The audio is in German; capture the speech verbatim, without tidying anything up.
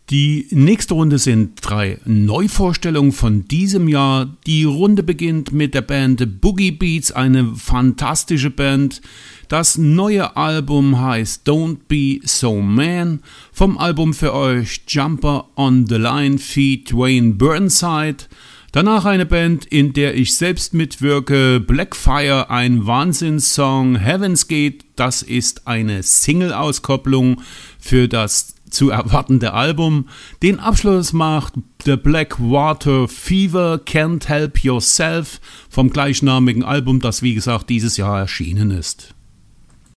Die nächste Runde sind drei Neuvorstellungen von diesem Jahr. Die Runde beginnt mit der Band Boogie Beats, eine fantastische Band. Das neue Album heißt Don't Be So Man. Vom Album für euch Jumper on the Line feat. Wayne Burnside. Danach eine Band, in der ich selbst mitwirke, Blackfire, ein Wahnsinnssong, Heaven's Gate, das ist eine Single-Auskopplung für das zu erwartende Album. Den Abschluss macht The Blackwater Fever, Can't Help Yourself vom gleichnamigen Album, das wie gesagt dieses Jahr erschienen ist.